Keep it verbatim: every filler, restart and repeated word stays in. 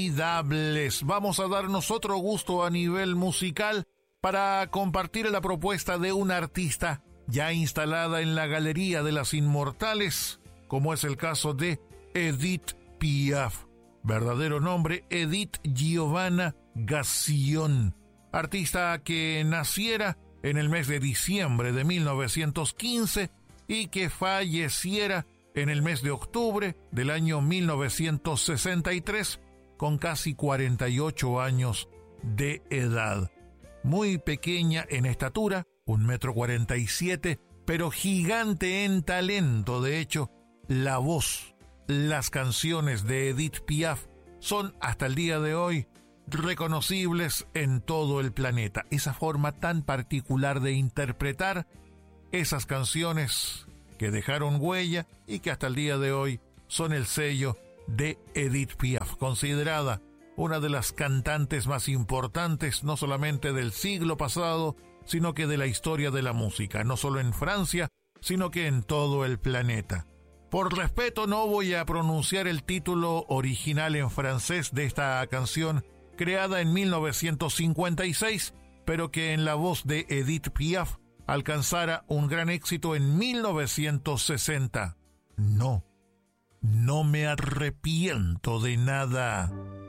Inolvidables. Vamos a darnos otro gusto a nivel musical para compartir la propuesta de una artista ya instalada en la Galería de las Inmortales, como es el caso de Edith Piaf. Verdadero nombre, Edith Giovanna Gassion. Artista que naciera en el mes de diciembre de mil novecientos quince y que falleciera en el mes de octubre del año mil novecientos sesenta y tres, con casi cuarenta y ocho años de edad. Muy pequeña en estatura, un metro cuarenta y siete, pero gigante en talento. De hecho, la voz, las canciones de Edith Piaf son hasta el día de hoy reconocibles en todo el planeta. Esa forma tan particular de interpretar esas canciones que dejaron huella y que hasta el día de hoy son el sello de Edith Piaf, considerada una de las cantantes más importantes no solamente del siglo pasado, sino que de la historia de la música, no solo en Francia, sino que en todo el planeta. Por respeto no voy a pronunciar el título original en francés de esta canción creada en mil novecientos cincuenta y seis, pero que en la voz de Edith Piaf alcanzara un gran éxito en mil novecientos sesenta. No, no me arrepiento de nada.